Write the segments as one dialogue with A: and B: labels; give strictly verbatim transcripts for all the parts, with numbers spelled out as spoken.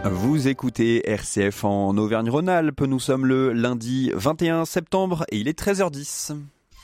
A: Vous écoutez R C F en Auvergne-Rhône-Alpes. Nous sommes le lundi vingt et un septembre et il est treize heures dix.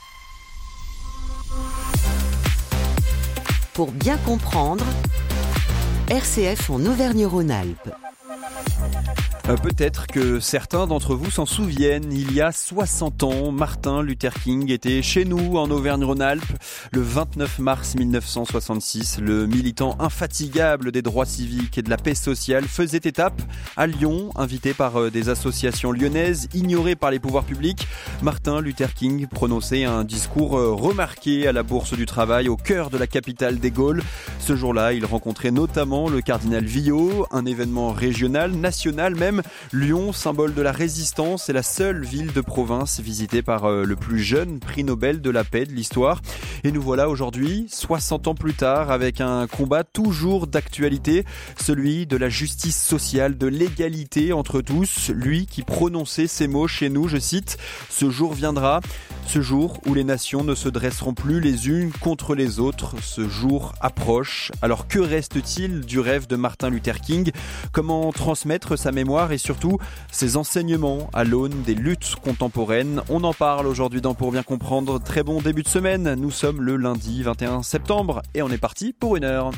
B: Pour bien comprendre, R C F en Auvergne-Rhône-Alpes.
A: Peut-être que certains d'entre vous s'en souviennent, il y a soixante ans, Martin Luther King était chez nous en Auvergne-Rhône-Alpes. Le vingt-neuf mars mille neuf cent soixante-six, le militant infatigable des droits civiques et de la paix sociale faisait étape à Lyon, invité par des associations lyonnaises, ignoré par les pouvoirs publics. Martin Luther King prononçait un discours remarqué à la Bourse du Travail, au cœur de la capitale des Gaules. Ce jour-là, il rencontrait notamment le cardinal Villot, un événement régional, national même. Lyon, symbole de la résistance, est la seule ville de province visitée par le plus jeune prix Nobel de la paix de l'histoire. Et nous voilà aujourd'hui, soixante ans plus tard, avec un combat toujours d'actualité, celui de la justice sociale, de l'égalité entre tous. Lui qui prononçait ces mots chez nous, je cite, « Ce jour viendra, ce jour où les nations ne se dresseront plus les unes contre les autres. Ce jour approche. » Alors que reste-t-il du rêve de Martin Luther King ? Comment transmettre sa mémoire et surtout ses enseignements à l'aune des luttes contemporaines? On en parle aujourd'hui dans Pour bien comprendre. Très bon début de semaine. Nous sommes le lundi vingt et un septembre et on est parti pour une heure.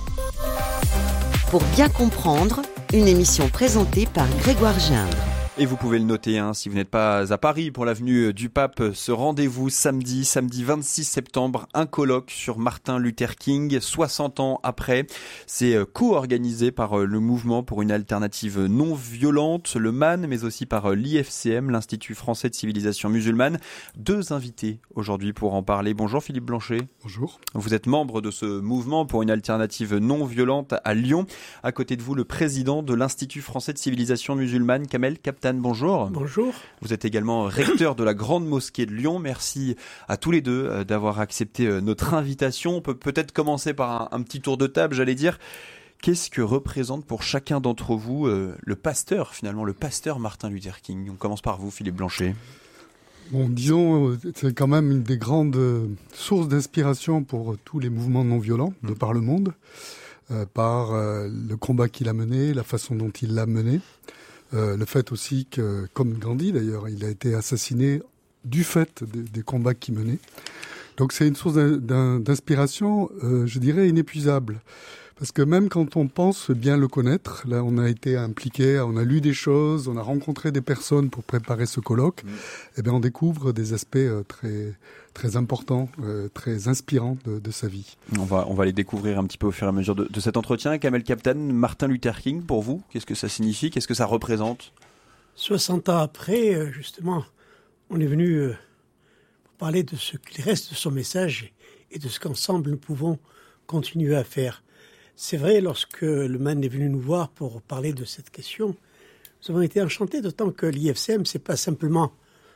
B: Pour bien comprendre, une émission présentée par Grégoire Gindre.
A: Et vous pouvez le noter, hein, si vous n'êtes pas à Paris pour l'avenue du Pape, ce rendez-vous samedi, samedi vingt-six septembre, un colloque sur Martin Luther King, soixante ans après. C'est co-organisé par le Mouvement pour une alternative non violente, le M A N, mais aussi par l'I F C M, l'Institut français de civilisation musulmane. Deux invités aujourd'hui pour en parler. Bonjour Philippe Blanchet.
C: Bonjour.
A: Vous êtes membre de ce Mouvement pour une alternative non violente à Lyon. À côté de vous, le président de l'Institut français de civilisation musulmane, Kamel Kaptan. Bonjour.
D: Bonjour.
A: Vous êtes également recteur de la Grande Mosquée de Lyon. Merci à tous les deux d'avoir accepté notre invitation. On peut peut-être commencer par un, un petit tour de table, j'allais dire. Qu'est-ce que représente pour chacun d'entre vous euh, le pasteur, finalement, le pasteur Martin Luther King ? On commence par vous, Philippe Blanchet.
C: Bon, disons, c'est quand même une des grandes sources d'inspiration pour tous les mouvements non violents de par le monde, euh, par euh, le combat qu'il a mené, la façon dont il l'a mené. Euh, le fait aussi que, comme Gandhi d'ailleurs, il a été assassiné du fait des, des combats qu'il menait. Donc c'est une source d'un, d'inspiration, euh, je dirais, inépuisable. Parce que même quand on pense bien le connaître, là on a été impliqué, on a lu des choses, on a rencontré des personnes pour préparer ce colloque, mmh. et bien on découvre des aspects euh, très très importants, euh, très inspirants de, de sa vie.
A: On va on va les découvrir un petit peu au fur et à mesure de, de cet entretien. Kamel Kaptan, Martin Luther King, pour vous, qu'est-ce que ça signifie ? Qu'est-ce que ça représente ?
D: soixante ans après, justement, on est venu pour parler de ce qu'il reste de son message et de ce qu'ensemble nous pouvons continuer à faire. C'est vrai, lorsque le M A N est venu nous voir pour parler de cette question, nous avons été enchantés, d'autant que l'I F C M, c'est pas simplement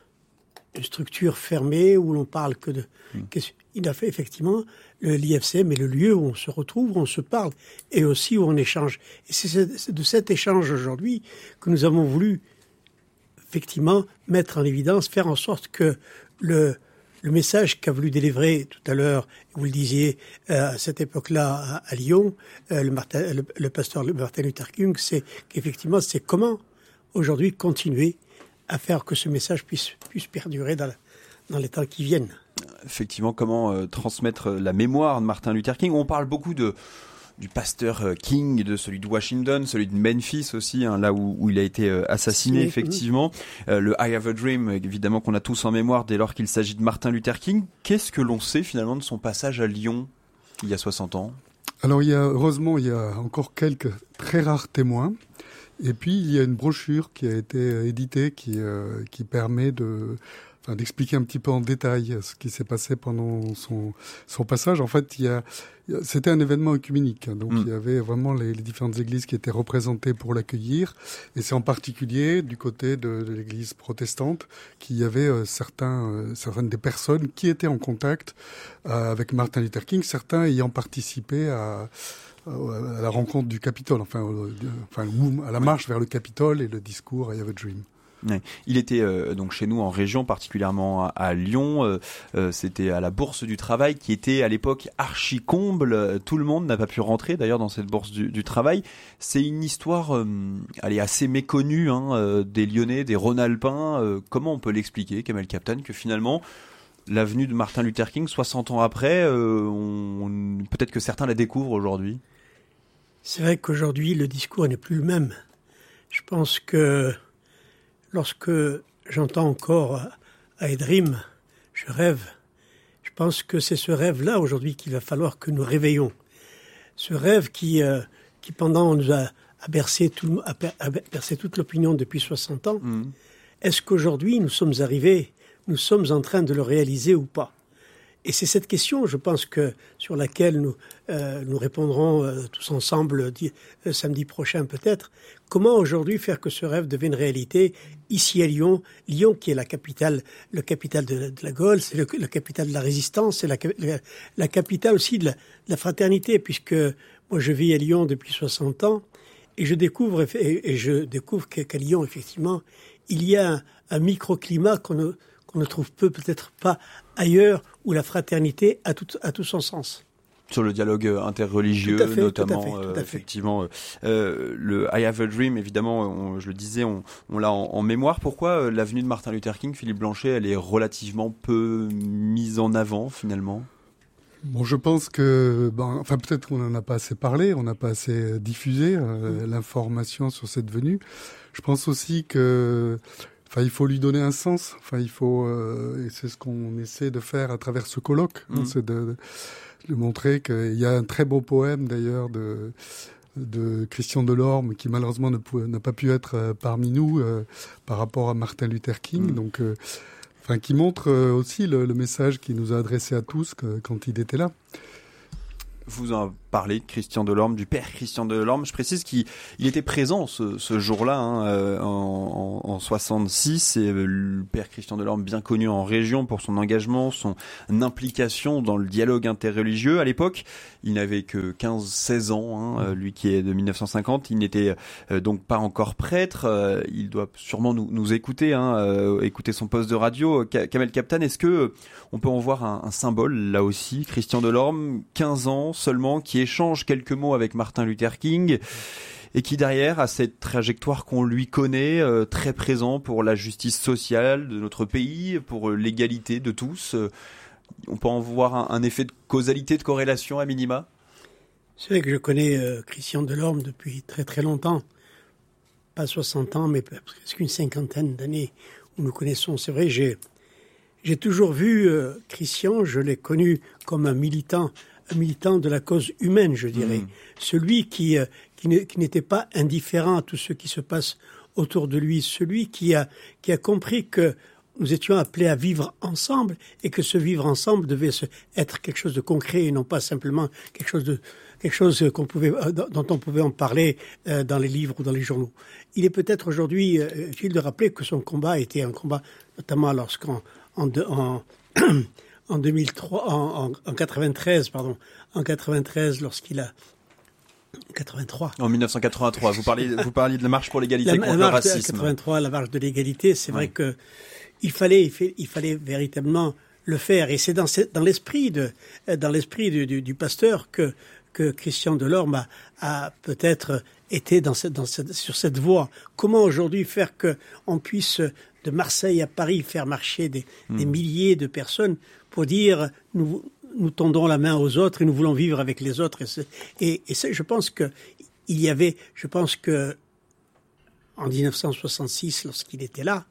D: une structure fermée où l'on parle que de... Mmh. Il a fait effectivement, le, l'I F C M est le lieu où on se retrouve, où on se parle, et aussi où on échange. Et c'est de cet échange aujourd'hui que nous avons voulu effectivement mettre en évidence, faire en sorte que le... Le message qu'a voulu délivrer tout à l'heure, vous le disiez, euh, à cette époque-là à, à Lyon, euh, le, Martin, le, le pasteur Martin Luther King, c'est qu'effectivement, c'est comment aujourd'hui continuer à faire que ce message puisse, puisse perdurer dans, la, dans les temps qui viennent.
A: Effectivement, comment euh, transmettre la mémoire de Martin Luther King. On parle beaucoup de... du pasteur King, de celui de Washington, celui de Memphis aussi, hein, là où, où il a été euh, assassiné, oui, effectivement. Mmh. Euh, le I Have a Dream, évidemment, qu'on a tous en mémoire dès lors qu'il s'agit de Martin Luther King. Qu'est-ce que l'on sait finalement de son passage à Lyon il y a soixante ans ?
C: Alors, il y a, heureusement, il y a encore quelques très rares témoins. Et puis, il y a une brochure qui a été éditée qui, euh, qui permet de... Enfin, d'expliquer un petit peu en détail ce qui s'est passé pendant son, son passage. En fait, il y a, c'était un événement œcuménique. Donc, mmh. il y avait vraiment les, les différentes églises qui étaient représentées pour l'accueillir. Et c'est en particulier du côté de, de l'église protestante qu'il y avait euh, certains, euh, certaines des personnes qui étaient en contact euh, avec Martin Luther King, certains ayant participé à... à la rencontre du Capitole, enfin, euh, enfin à la marche vers le Capitole et le discours I Have a Dream.
A: Ouais. Il était euh, donc chez nous en région, particulièrement à, à Lyon. Euh, euh, c'était à la Bourse du Travail qui était à l'époque archi comble. Tout le monde n'a pas pu rentrer d'ailleurs dans cette Bourse du, du Travail. C'est une histoire euh, allez, assez méconnue hein, euh, des Lyonnais, des Rhône-Alpins. Euh, comment on peut l'expliquer, Kamel Kaptan, que finalement l'avenue de Martin Luther King, soixante ans après, euh, on, on, peut-être que certains la découvrent aujourd'hui.
D: C'est vrai qu'aujourd'hui le discours n'est plus le même. Je pense que lorsque j'entends encore I Dream, je rêve, je pense que c'est ce rêve-là aujourd'hui qu'il va falloir que nous réveillons. Ce rêve qui, euh, qui pendant nous a, a, bercé tout, a, a bercé toute l'opinion depuis soixante ans. Mmh. Est-ce qu'aujourd'hui nous sommes arrivés, nous sommes en train de le réaliser ou pas ? Et c'est cette question, je pense, que sur laquelle nous, euh, nous répondrons euh, tous ensemble di- euh, samedi prochain peut-être. Comment aujourd'hui faire que ce rêve devienne réalité ici à Lyon, Lyon qui est la capitale, le capitale de, de la Gaule, c'est le, la capitale de la résistance, c'est la, la, la capitale aussi de la, de la fraternité, puisque moi je vis à Lyon depuis soixante ans et je découvre et, et je découvre qu'à Lyon effectivement il y a un, un microclimat qu'on ne On ne trouve peu, peut-être pas ailleurs, où la fraternité a tout, a tout son sens.
A: Sur le dialogue interreligieux,
D: tout à fait,
A: notamment,
D: tout à fait, tout à
A: euh,
D: fait.
A: effectivement. Euh, le I Have a Dream, évidemment, on, je le disais, on, on l'a en, en mémoire. Pourquoi euh, l'avenue de Martin Luther King, Philippe Blanchet, elle est relativement peu mise en avant, finalement ?
C: Bon, je pense que, ben, enfin, peut-être qu'on n'en a pas assez parlé, on n'a pas assez diffusé euh, mmh. l'information sur cette venue. Je pense aussi que Enfin, il faut lui donner un sens. Enfin, il faut, euh, et c'est ce qu'on essaie de faire à travers ce colloque, mmh. hein, c'est de, de montrer qu'il y a un très beau poème d'ailleurs de, de Christian Delorme qui malheureusement ne pouvait, n'a pas pu être euh, parmi nous euh, par rapport à Martin Luther King. Mmh. Donc, euh, enfin, qui montre euh, aussi le, le message qu'il nous a adressé à tous que, quand il était là.
A: Vous en parlez, Christian Delorme, du père Christian Delorme. Je précise qu'il il était présent ce, ce jour-là, hein, euh, en, en, en soixante-six. Et euh, le père Christian Delorme, bien connu en région pour son engagement, son implication dans le dialogue interreligieux. À l'époque, il n'avait que quinze seize ans, hein, lui qui est de mille neuf cent cinquante. Il n'était euh, donc pas encore prêtre. Euh, il doit sûrement nous, nous écouter, hein, euh, écouter son poste de radio. Kamel Kaptan, est-ce que on peut en voir un, un symbole là aussi, Christian Delorme, quinze ans seulement, qui échange quelques mots avec Martin Luther King et qui derrière a cette trajectoire qu'on lui connaît, euh, très présent pour la justice sociale de notre pays, pour euh, l'égalité de tous. Euh, on peut en voir un, un effet de causalité, de corrélation à minima ?
D: C'est vrai que je connais euh, Christian Delorme depuis très très longtemps, pas soixante ans, mais presque une cinquantaine d'années où nous connaissons. C'est vrai, j'ai, j'ai toujours vu euh, Christian, je l'ai connu comme un militant, un militant de la cause humaine, je dirais. Mmh. Celui qui, euh, qui, ne, qui n'était pas indifférent à tout ce qui se passe autour de lui. Celui qui a, qui a compris que nous étions appelés à vivre ensemble et que ce vivre ensemble devait se, être quelque chose de concret et non pas simplement quelque chose de, quelque chose qu'on pouvait, dont on pouvait en parler euh, dans les livres ou dans les journaux. Il est peut-être aujourd'hui euh, utile de rappeler que son combat était un combat, notamment lorsqu'en, en, en, en deux mille trois, en, en, en quatre-vingt-treize, pardon, en quatre-vingt-treize, lorsqu'il a quatre-vingt-trois.
A: En mille neuf cent quatre-vingt-trois, vous parliez, vous parliez de la marche pour l'égalité
D: la,
A: contre
D: la
A: le racisme.
D: quatre-vingt-trois, la marche de l'égalité, c'est
A: ouais.
D: vrai que il fallait, il fallait véritablement le faire, et c'est dans, dans l'esprit de, dans l'esprit du, du, du pasteur que que Christian Delorme a, a peut-être été dans cette, dans cette, sur cette voie. Comment aujourd'hui faire que on puisse de Marseille à Paris faire marcher des, mmh. des milliers de personnes pour dire nous nous tendons la main aux autres et nous voulons vivre avec les autres. Et, c'est, et, et c'est, je pense que il y avait, je pense que en dix-neuf cent soixante-six, lorsqu'il était là,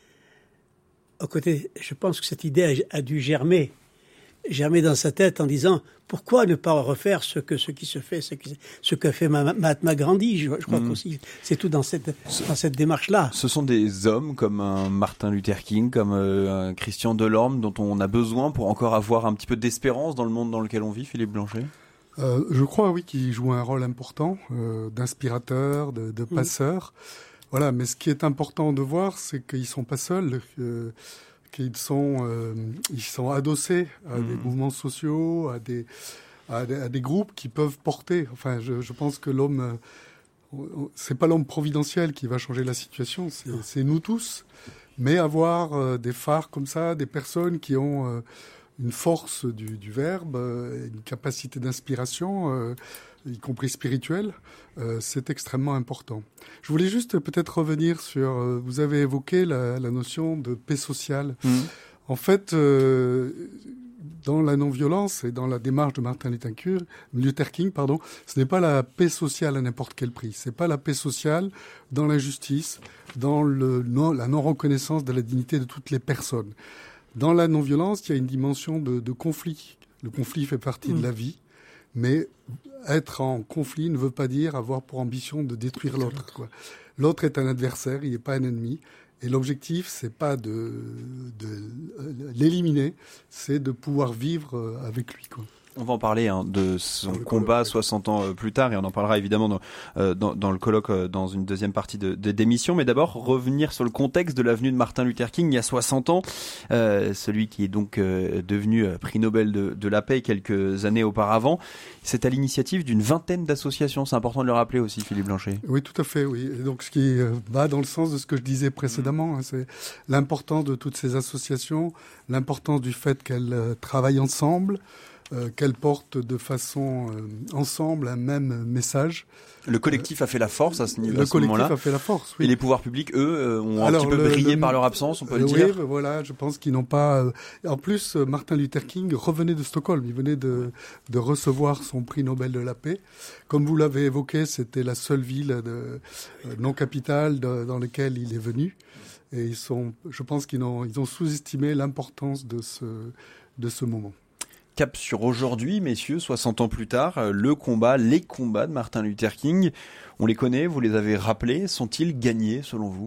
D: à côté, je pense que cette idée a, a dû germer, germer dans sa tête en disant pourquoi ne pas refaire ce que ce qui se fait, ce, qui, ce que fait Mahatma Gandhi. Je, je crois mmh. qu'aussi c'est tout dans cette dans cette démarche-là.
A: Ce sont des hommes comme un Martin Luther King, comme euh, un Christian Delorme, dont on a besoin pour encore avoir un petit peu d'espérance dans le monde dans lequel on vit, Philippe Blanchet.
C: Euh, je crois, oui, qu'ils jouent un rôle important euh, d'inspirateur, de, de passeur. Mmh. Voilà, mais ce qui est important de voir, c'est qu'ils sont pas seuls. Euh, qu'ils sont, euh, ils sont adossés à mmh. des mouvements sociaux, à des, à des, à des groupes qui peuvent porter. Enfin, je, je pense que l'homme, c'est pas l'homme providentiel qui va changer la situation, c'est, c'est nous tous. Mais avoir euh, des phares comme ça, des personnes qui ont euh, une force du, du verbe, euh, une capacité d'inspiration, euh, y compris spirituelle, euh, c'est extrêmement important. Je voulais juste peut-être revenir sur, euh, vous avez évoqué la, la notion de paix sociale. Mmh. En fait, euh, dans la non-violence et dans la démarche de Martin Luther King, pardon, ce n'est pas la paix sociale à n'importe quel prix. C'est pas la paix sociale dans l'injustice, dans le non, la non-reconnaissance de la dignité de toutes les personnes. Dans la non-violence, il y a une dimension de, de conflit. Le conflit fait partie mmh. de la vie, mais être en conflit ne veut pas dire avoir pour ambition de détruire l'autre, quoi. L'autre est un adversaire, il n'est pas un ennemi. Et l'objectif, c'est pas de, de l'éliminer, c'est de pouvoir vivre avec lui, quoi.
A: On va en parler hein, de son combat soixante ans plus tard et on en parlera évidemment dans, euh, dans, dans le colloque euh, dans une deuxième partie de, de d'émission. Mais d'abord, revenir sur le contexte de l'avenue de Martin Luther King il y a soixante ans. Euh, celui qui est donc euh, devenu euh, prix Nobel de, de la paix quelques années auparavant. C'est à l'initiative d'une vingtaine d'associations. C'est important de le rappeler aussi, Philippe Blanchet.
C: Oui, tout à fait, oui. Et donc, ce qui euh, va dans le sens de ce que je disais précédemment, mmh. hein, c'est l'importance de toutes ces associations, l'importance du fait qu'elles euh, travaillent ensemble, Euh, qu'elles portent de façon euh, ensemble un même message.
A: Le collectif euh, a fait la force à ce niveau,
C: le
A: à ce moment-là.
C: Le collectif a fait la force, oui.
A: Et les pouvoirs publics, eux, euh, ont
C: Alors,
A: un petit peu
C: le,
A: brillé
C: le,
A: par leur absence, on peut
C: euh,
A: le dire.
C: Oui, voilà, je pense qu'ils n'ont pas... Euh, en plus, euh, Martin Luther King revenait de Stockholm. Il venait de, de recevoir son prix Nobel de la paix. Comme vous l'avez évoqué, c'était la seule ville de, euh, non capitale de, dans laquelle il est venu. Et ils sont, je pense qu'ils ont, ils ont sous-estimé l'importance de ce, de ce moment.
A: Cap sur aujourd'hui, messieurs, soixante ans plus tard, le combat, les combats de Martin Luther King, on les connaît, vous les avez rappelés, sont-ils gagnés selon vous ?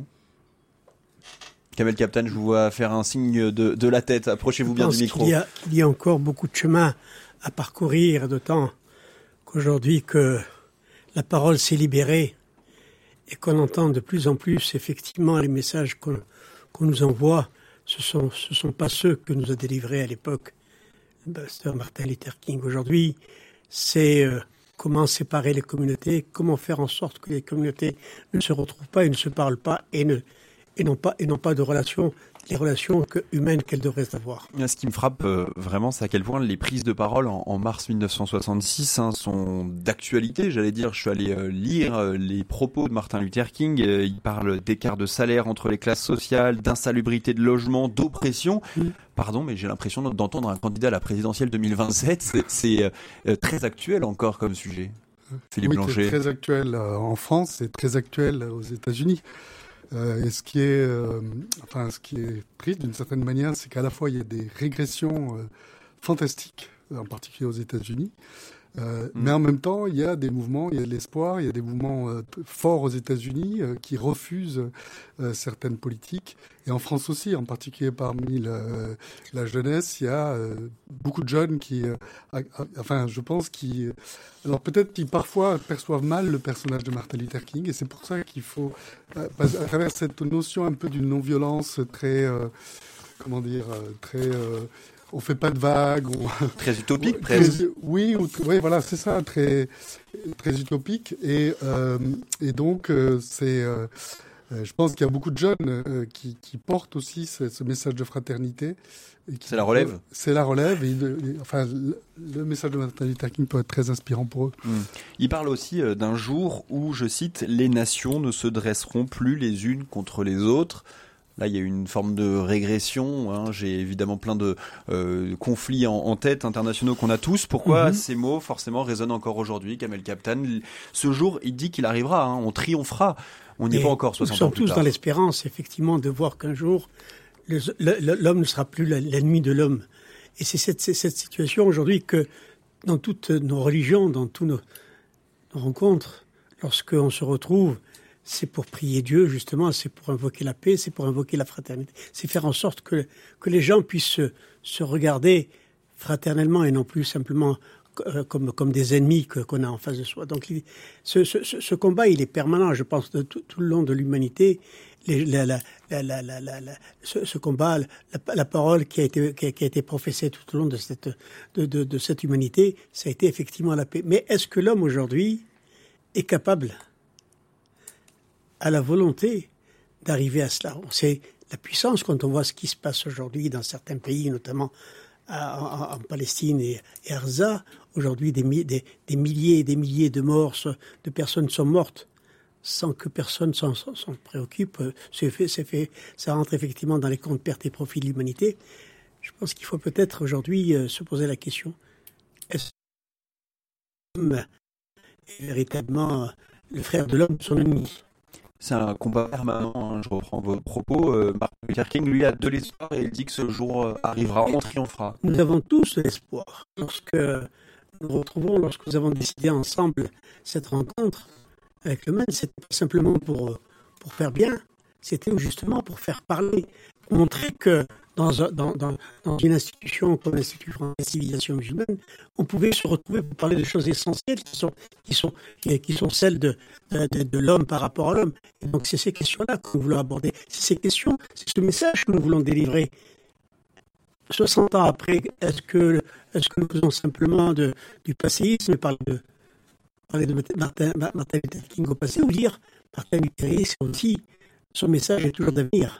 A: Kamel Kaptan, je vous vois faire un signe de, de la tête, approchez-vous bien du micro.
D: Il y a, il y a encore beaucoup de chemin à parcourir, d'autant qu'aujourd'hui que la parole s'est libérée et qu'on entend de plus en plus effectivement les messages qu'on, qu'on nous envoie, ce sont, ce sont pas ceux que nous a délivrés à l'époque Pasteur Martin Luther King. Aujourd'hui, c'est euh, comment séparer les communautés, comment faire en sorte que les communautés ne se retrouvent pas et ne se parlent pas et ne et n'ont pas et n'ont pas de relations, les relations que, humaines qu'elles devraient avoir.
A: Ce qui me frappe euh, vraiment, c'est à quel point les prises de parole en, en mars mille neuf cent soixante-six hein, sont d'actualité. J'allais dire, je suis allé euh, lire euh, les propos de Martin Luther King. Euh, il parle d'écart de salaire entre les classes sociales, d'insalubrité de logement, d'oppression. Mmh. Pardon, mais j'ai l'impression d'entendre un candidat à la présidentielle deux mille vingt-sept. C'est, c'est euh, très actuel encore comme sujet. Philippe
C: oui,
A: Blanchet.
C: C'est très actuel euh, en France, c'est très actuel aux États-Unis. Euh, et ce qui est, euh, enfin, ce qui est triste d'une certaine manière, c'est qu'à la fois il y a des régressions euh, fantastiques, en particulier aux États-Unis, euh, mmh. mais en même temps il y a des mouvements, il y a de l'espoir, il y a des mouvements euh, forts aux États-Unis euh, qui refusent euh, certaines politiques. Et en France aussi, en particulier parmi la, la jeunesse, il y a euh, beaucoup de jeunes qui, euh, a, a, enfin, je pense, qui, alors peut-être qu'ils parfois perçoivent mal le personnage de Martin Luther King, et c'est pour ça qu'il faut, à, à travers cette notion un peu d'une non-violence très, euh, comment dire, très, euh, on fait pas de vagues, on...
A: très utopique, presque.
C: Oui, ou, oui, voilà, c'est ça, très, très utopique, et euh, et donc euh, c'est euh, Euh, je pense qu'il y a beaucoup de jeunes euh, qui, qui portent aussi ce, ce message de fraternité. Et qui,
A: c'est la relève
C: euh, C'est la relève. Et, et, enfin, le, le message de Martin Luther King peut être très inspirant pour eux.
A: Mmh. Il parle aussi euh, d'un jour où, je cite, « les nations ne se dresseront plus les unes contre les autres ». Là, il y a une forme de régression. Hein. J'ai évidemment plein de euh, conflits en, en tête internationaux qu'on a tous. Pourquoi mmh. ces mots, forcément, résonnent encore aujourd'hui, Kamel Kaptan ? Ce jour, il dit qu'il arrivera. Hein. On triomphera. On n'y est pas encore soixante ans plus tard.
D: Nous sommes tous dans l'espérance, effectivement, de voir qu'un jour, le, le, l'homme ne sera plus l'ennemi de l'homme. Et c'est cette, c'est cette situation aujourd'hui que, dans toutes nos religions, dans toutes nos, nos rencontres, lorsqu'on se retrouve, c'est pour prier Dieu, justement, c'est pour invoquer la paix, c'est pour invoquer la fraternité. C'est faire en sorte que, que les gens puissent se, se regarder fraternellement et non plus simplement comme, comme des ennemis que, qu'on a en face de soi. Donc ce, ce, ce combat, il est permanent, je pense, de tout, tout le long de l'humanité. Les, la, la, la, la, la, la, la, ce, ce combat, la, la parole qui a, été, qui, a, qui a été professée tout au long de cette, de, de, de cette humanité, ça a été effectivement la paix. Mais est-ce que l'homme aujourd'hui est capable à la volonté d'arriver à cela. On sait la puissance quand on voit ce qui se passe aujourd'hui dans certains pays, notamment à, en, en Palestine et, et à Gaza. Aujourd'hui, des, des, des milliers et des milliers de morts, de personnes sont mortes sans que personne s'en, s'en, s'en préoccupe. C'est fait, c'est fait, ça rentre effectivement dans les comptes pertes et profits de l'humanité. Je pense qu'il faut peut-être aujourd'hui euh, se poser la question, est-ce que l'homme est véritablement le frère de l'homme, son ennemi?
A: C'est un combat permanent, hein. Je reprends vos propos. Euh, Martin Luther King, lui, a de l'espoir et il dit que ce jour euh, arrivera, on triomphera.
D: Nous avons tous de l'espoir. Lorsque nous nous retrouvons, lorsque nous avons décidé ensemble cette rencontre avec le M A N, c'était pas simplement pour, pour faire bien, c'était justement pour faire parler, pour montrer que dans, dans, dans, dans une institution comme l'Institut français de civilisation musulmane, on pouvait se retrouver pour parler de choses essentielles qui sont, qui sont, qui, qui sont celles de, de, de l'homme par rapport à l'homme. Et donc c'est ces questions-là que nous voulons aborder. C'est ces questions, c'est ce message que nous voulons délivrer. soixante ans après, est-ce que, est-ce que nous faisons simplement de, du passéisme et parler de, parler de Martin, Martin Luther King au passé, ou dire Martin Luther King, c'est aussi, son message est toujours d'avenir.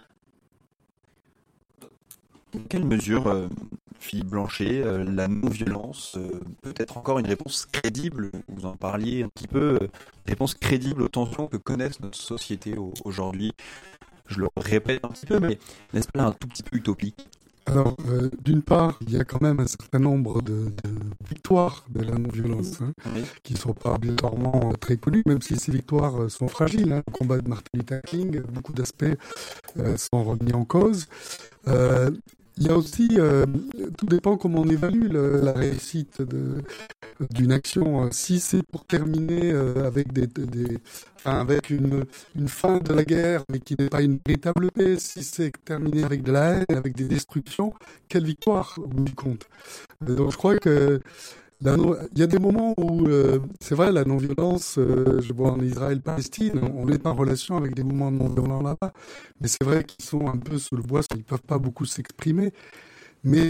A: Quelle mesure, euh, Philippe Blanchet, euh, la non-violence euh, peut être encore une réponse crédible, vous en parliez un petit peu, euh, une réponse crédible aux tensions que connaissent notre société au, aujourd'hui. Je le répète un petit peu, mais n'est-ce pas un tout petit peu utopique?
C: Alors, euh, d'une part, il y a quand même un certain nombre de, de victoires de la non-violence, hein, oui. qui ne sont pas obligatoirement très connues, même si ces victoires euh, sont fragiles. Hein. Le combat de Martin Luther King, beaucoup d'aspects euh, sont remis en cause. Euh, il y a aussi, euh, tout dépend comment on évalue le, la réussite de, d'une action. Si c'est pour terminer euh, avec des, des enfin, avec une, une fin de la guerre, mais qui n'est pas une véritable paix, si c'est terminé avec de la haine, avec des destructions, quelle victoire au bout du compte. Donc je crois que la non, il y a des moments où, euh, c'est vrai, la non-violence, euh, je vois en Israël-Palestine, on est en relation avec des moments non-violents là-bas, mais c'est vrai qu'ils sont un peu sous le bois, ils ne peuvent pas beaucoup s'exprimer, mais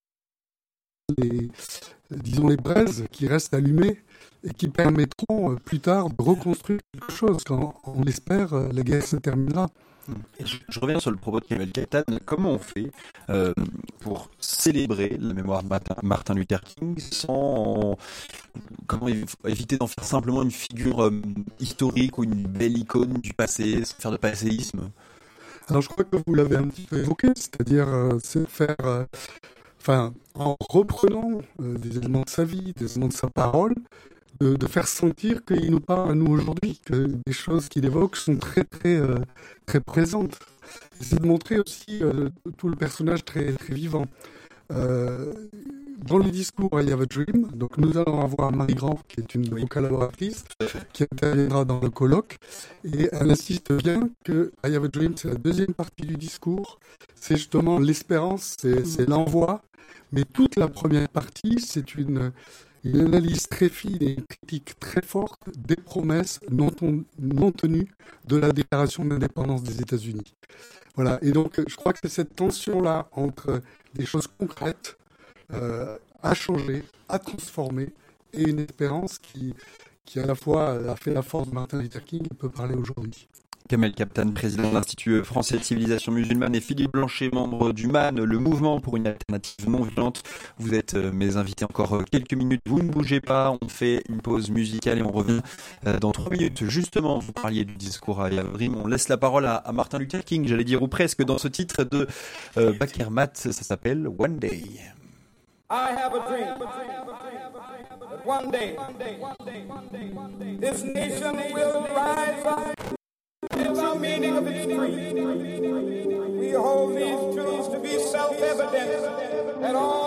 C: les, disons les braises qui restent allumées et qui permettront euh, plus tard de reconstruire quelque chose, quand on espère euh, la guerre se terminera.
A: Je, je reviens sur le propos de Kamel Kaptan. Comment on fait euh, pour célébrer la mémoire de Martin Luther King sans comment éviter d'en faire simplement une figure euh, historique ou une belle icône du passé, sans faire de passéisme?
C: Alors je crois que vous l'avez un petit peu évoqué, c'est-à-dire euh, c'est faire, euh, enfin, en reprenant euh, des éléments de sa vie, des éléments de sa parole, De, de faire sentir qu'il nous parle à nous aujourd'hui, que des choses qu'il évoque sont très très euh, très présentes. C'est de montrer aussi euh, tout le personnage très très vivant. Euh, dans le discours I Have a Dream, donc nous allons avoir Marie Grand, qui est une oui. collaboratrice, qui interviendra dans le colloque, et elle insiste bien que I Have a Dream, c'est la deuxième partie du discours, c'est justement l'espérance, c'est, c'est l'envoi, mais toute la première partie, c'est une Une analyse très fine et une critique très forte des promesses non, ton, non tenues de la déclaration d'indépendance des États-Unis. Voilà. Et donc, je crois que c'est cette tension-là entre des choses concrètes euh, à changer, à transformer, et une espérance qui, qui à la fois a fait la force de Martin Luther King et peut parler aujourd'hui.
A: Kamel Kaptan, président de l'Institut français de civilisation musulmane, et Philippe Blanchet, membre du M A N, le mouvement pour une alternative non violente. Vous êtes mes invités encore quelques minutes. Vous ne bougez pas, on fait une pause musicale et on revient dans trois minutes. Justement, vous parliez du discours à Yavrim. On laisse la parole à, à Martin Luther King, j'allais dire, ou presque, dans ce titre de euh, Bakir Mat. Ça s'appelle One Day.
E: I have a dream that one day this nation will rise up. It's the meaning of its creed. We hold these truths to be self-evident that all